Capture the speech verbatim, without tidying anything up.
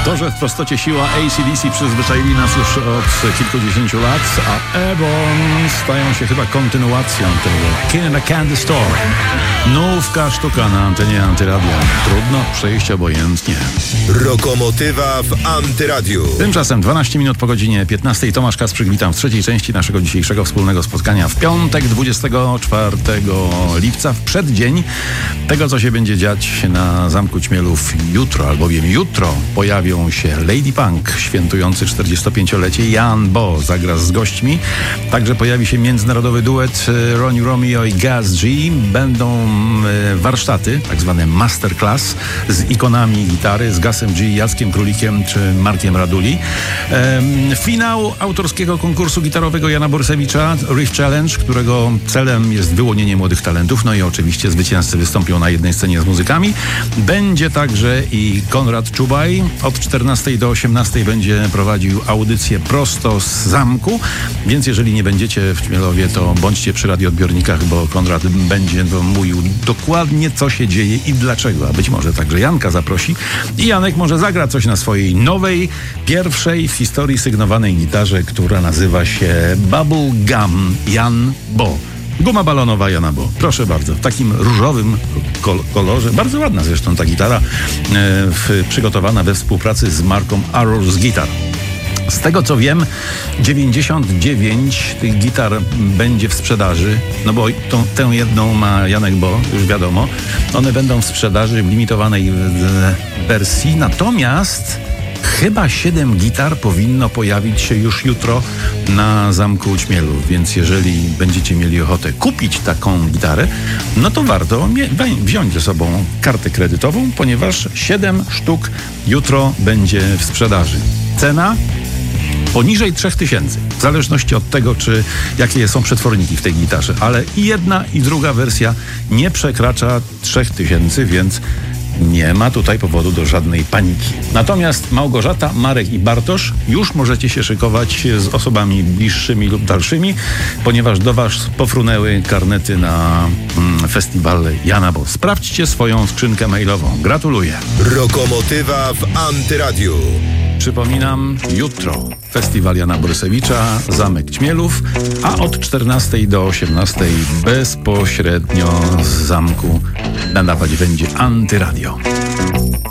To, że w prostocie siła A C D C przyzwyczaili nas już od kilkudziesięciu lat, a Airborne stają się chyba kontynuacją tego King in a Candy Store. Nówka sztuka na antenie Antyradia. Trudno przejść obojętnie. Rokomotywa w Antyradiu. Tymczasem dwanaście minut po godzinie piętnastej. Tomasz Kasprzyk, witam w trzeciej części naszego dzisiejszego wspólnego spotkania w piątek, dwudziestego czwartego lipca, w przeddzień tego, co się będzie dziać na Zamku Ćmielów jutro, albowiem jutro pojawią się Lady Punk, świętujący czterdziestopięciolecie. Jan Bo zagra z gośćmi. Także pojawi się międzynarodowy duet Ronnie Romeo i Gaz G. Będą warsztaty, tak zwane masterclass z ikonami gitary, z Gazem G, Jackiem Królikiem czy Markiem Raduli. Ehm, finał autorskiego konkursu gitarowego Jana Borysewicza, Riff Challenge, którego celem jest wyłonienie młodych talentów. No i oczywiście zwycięzcy wystąpią na jednej scenie z muzykami. Będzie także i Konrad Czubaj. Od czternastej do osiemnastej będzie prowadził audycję prosto z zamku, więc jeżeli nie będziecie w Ćmielowie, to bądźcie przy radioodbiornikach, bo Konrad będzie mówił dokładnie, co się dzieje i dlaczego. A być może także Janka zaprosi i Janek może zagra coś na swojej nowej, pierwszej w historii sygnowanej gitarze, która nazywa się Bubble Gum Jan Bo. Guma balonowa Jana Bo. Proszę bardzo, w takim różowym kol- kolorze. Bardzo ładna zresztą ta gitara, e, w, przygotowana we współpracy z marką Arrows Guitar. Z tego co wiem, dziewięćdziesiąt dziewięć tych gitar będzie w sprzedaży, no bo tą, tę jedną ma Janek Bo, już wiadomo. One będą w sprzedaży w limitowanej wersji, natomiast chyba siedem gitar powinno pojawić się już jutro na Zamku Ćmielów, więc jeżeli będziecie mieli ochotę kupić taką gitarę, no to warto mie- wziąć ze sobą kartę kredytową, ponieważ siedem sztuk jutro będzie w sprzedaży. Cena poniżej trzech tysięcy, w zależności od tego, czy jakie są przetworniki w tej gitarze, ale i jedna i druga wersja nie przekracza trzech tysięcy, więc nie ma tutaj powodu do żadnej paniki. Natomiast Małgorzata, Marek i Bartosz już możecie się szykować z osobami bliższymi lub dalszymi, ponieważ do was pofrunęły karnety na mm, festiwal Jana Bo. Sprawdźcie swoją skrzynkę mailową. Gratuluję. Rokomotywa w Antyradiu. Przypominam, jutro festiwal Jana Borysewicza, Zamek Ćmielów, a od czternastej do osiemnastej bezpośrednio z zamku nadawać będzie Antyradio.